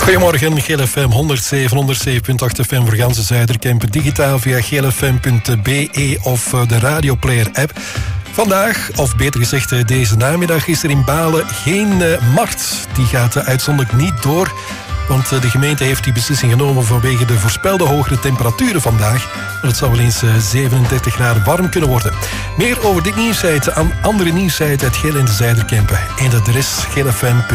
Goedemorgen, GLFM 107.8 FM voor ganse Zuiderkempen. Digitaal via glfm.be of de radioplayer app. Vandaag, of beter gezegd deze namiddag, is er in Balen geen markt. Die gaat uitzonderlijk niet door. Want de gemeente heeft die beslissing genomen vanwege de voorspelde hogere temperaturen vandaag. En het zou wel eens 37 graden warm kunnen worden. Meer over dit nieuwsite aan andere nieuwsite uit Geel en de Zuiderkempen. En de adres glfm.be.